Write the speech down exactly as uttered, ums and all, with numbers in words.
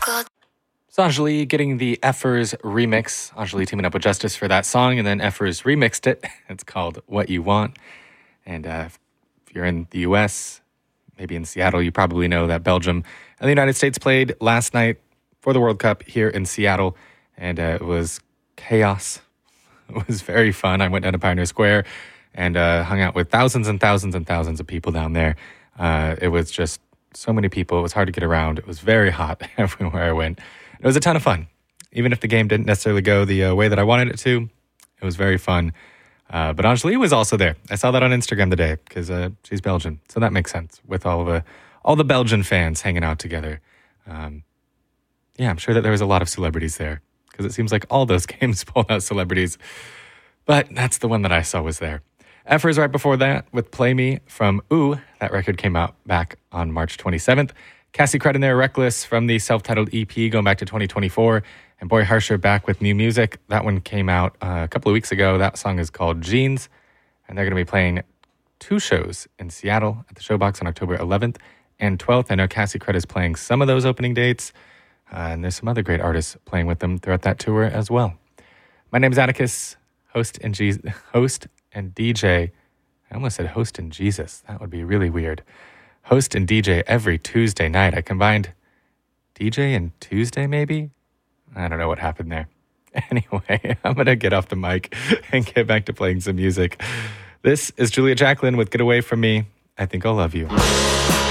So Anjali getting the Effers remix. Anjali teaming up with Justice for that song, and then Effers remixed it. It's called What You Want. And uh, if you're in the U S, maybe in Seattle, you probably know that Belgium and the United States played last night for the World Cup here in Seattle. And uh, it was chaos. It was very fun. I went down to Pioneer Square and uh, hung out with thousands and thousands and thousands of people down there. Uh, it was just so many people. It was hard to get around. It was very hot everywhere I went. It was a ton of fun. Even if the game didn't necessarily go the uh, way that I wanted it to, it was very fun. Uh, but Anjali was also there. I saw that on Instagram today because uh, she's Belgian. So that makes sense with all of the, all the Belgian fans hanging out together. Um, yeah, I'm sure that there was a lot of celebrities there because it seems like all those games pulled out celebrities. But that's the one that I saw was there. Effers right before that with Play Me from Ooh. That record came out back on March twenty-seventh. Cassie Crud in there, Reckless from the self-titled E P going back to twenty twenty-four. And Boy Harsher back with new music. That one came out uh, a couple of weeks ago. That song is called Jeans. And they're going to be playing two shows in Seattle at the Showbox on October eleventh and twelfth. I know Cassie Crud is playing some of those opening dates. Uh, and there's some other great artists playing with them throughout that tour as well. My name is Atticus, host and, G- host and D J. I almost said host and Jesus. That would be really weird. Host and D J every Tuesday night. I combined D J and Tuesday, maybe? I don't know what happened there. Anyway, I'm going to get off the mic and get back to playing some music. This is Julia Jacklin with Get Away From Me. I Think I'll Love You.